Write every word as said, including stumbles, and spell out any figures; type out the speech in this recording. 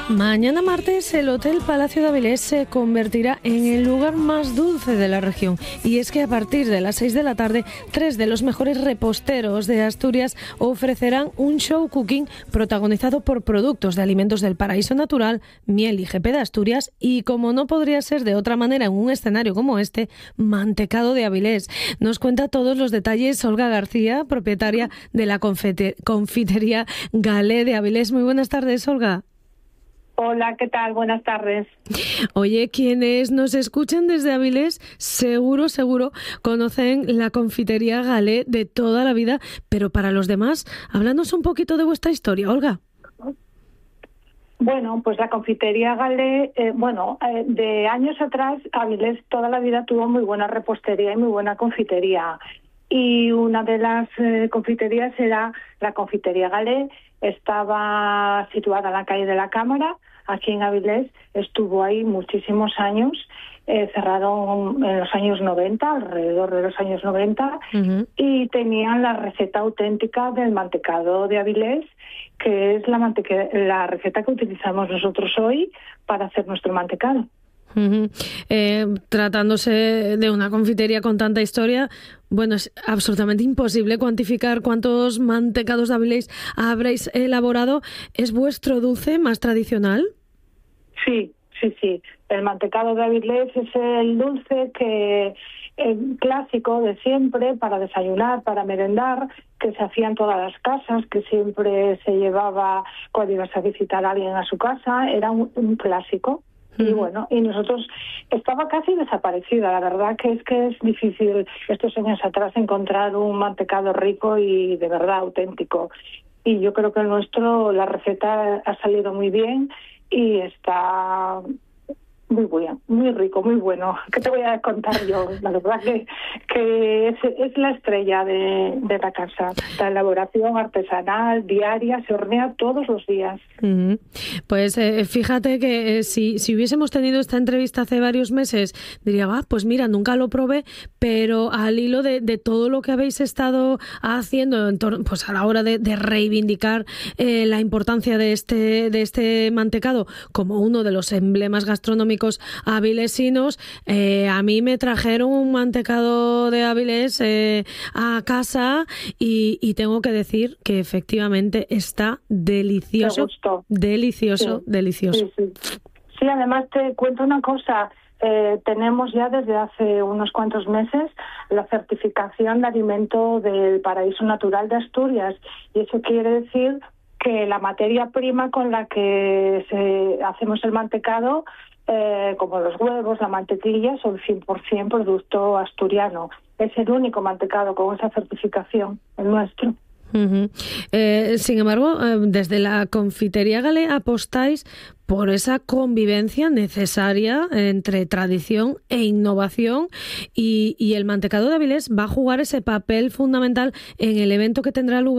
Mañana martes el Hotel Palacio de Avilés se convertirá en el lugar más dulce de la región. Y es que a partir de las seis de la tarde, tres de los mejores reposteros de Asturias ofrecerán un show cooking protagonizado por productos de alimentos del paraíso natural, miel y G P de Asturias y, como no podría ser de otra manera en un escenario como este, mantecado de Avilés. Nos cuenta todos los detalles Olga García, propietaria de la confite- confitería Galé de Avilés. Muy buenas tardes, Olga. Hola, ¿qué tal? Buenas tardes. Oye, quienes nos escuchen desde Avilés, seguro, seguro, conocen la confitería Galé de toda la vida, pero para los demás, háblanos un poquito de vuestra historia, Olga. Bueno, pues la confitería Galé, eh, bueno, eh, de años atrás, Avilés toda la vida tuvo muy buena repostería y muy buena confitería. Y una de las eh, confiterías era la confitería Galé, estaba situada en la calle de la Cámara, aquí en Avilés, estuvo ahí muchísimos años, eh, cerrado en los años noventa, alrededor de los años noventa, uh-huh. Y tenían la receta auténtica del mantecado de Avilés, que es la, manteque- la receta que utilizamos nosotros hoy para hacer nuestro mantecado. Uh-huh. Eh, tratándose de una confitería con tanta historia, bueno, es absolutamente imposible cuantificar cuántos mantecados de Avilés habréis elaborado. ¿Es vuestro dulce más tradicional? Sí, sí, sí. El mantecado de Avilés es el dulce que eh, clásico de siempre para desayunar, para merendar, que se hacía en todas las casas, que siempre se llevaba cuando ibas a visitar a alguien a su casa. Era un, un clásico. Y bueno, y nosotros estaba casi desaparecida. La verdad que es que es difícil estos años atrás encontrar un mantecado rico y de verdad auténtico. Y yo creo que el nuestro, la receta ha salido muy bien y está muy bueno, muy rico, muy bueno. ¿Qué te voy a contar yo? La verdad que, que es, es la estrella de, de la casa. La elaboración artesanal, diaria, se hornea todos los días. Uh-huh. Pues eh, fíjate que eh, si, si hubiésemos tenido esta entrevista hace varios meses, diría, ah, pues mira, nunca lo probé, pero al hilo de, de todo lo que habéis estado haciendo en torno, pues a la hora de, de reivindicar eh, la importancia de este, de este mantecado como uno de los emblemas gastronómicos avilesinos, eh, a mí me trajeron un mantecado de Avilés eh, a casa y, y tengo que decir que efectivamente está delicioso, delicioso, sí. delicioso. Sí, sí. Sí, además te cuento una cosa. Eh, tenemos ya desde hace unos cuantos meses la certificación de alimento del paraíso natural de Asturias, y eso quiere decir que la materia prima con la que se, hacemos el mantecado, eh, como los huevos, la mantequilla, son cien por ciento producto asturiano. Es el único mantecado con esa certificación, el nuestro. Uh-huh. Eh, sin embargo, eh, desde la confitería Galé apostáis por esa convivencia necesaria entre tradición e innovación, y, y el mantecado de Avilés va a jugar ese papel fundamental en el evento que tendrá lugar